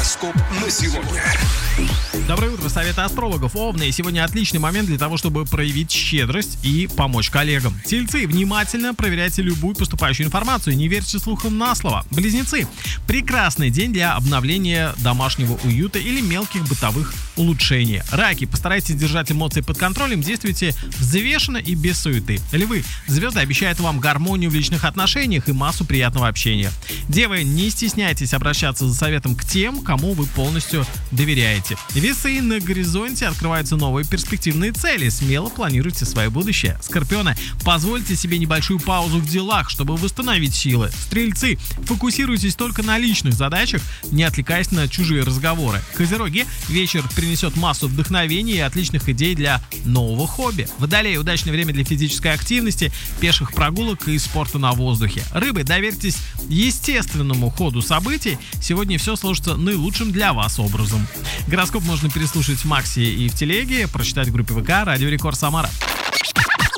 Гороскоп на сегодня. Доброе утро, советы астрологов. Овны, сегодня отличный момент для того, чтобы проявить щедрость и помочь коллегам. Тельцы, внимательно проверяйте любую поступающую информацию, не верьте слухам на слово. Близнецы, прекрасный день для обновления домашнего уюта или мелких бытовых улучшений. Раки, постарайтесь держать эмоции под контролем, действуйте взвешенно и без суеты. Львы, звезды обещают вам гармонию в личных отношениях и массу приятного общения. Девы, не стесняйтесь обращаться за советом к тем, кому вы полностью доверяете. Весы, на горизонте открываются новые перспективные цели. Смело планируйте свое будущее. Скорпионы, позвольте себе небольшую паузу в делах, чтобы восстановить силы. Стрельцы, фокусируйтесь только на личных задачах, не отвлекаясь на чужие разговоры. Козероги, вечер принесет массу вдохновения и отличных идей для нового хобби. Водолеи, удачное время для физической активности, пеших прогулок и спорта на воздухе. Рыбы, доверьтесь естественному ходу событий. Сегодня все сложится наилучшим для вас образом. Гороскоп можно переслушать в Макси и в Телеге, прочитать в группе ВК «Радио Рекорд Самара».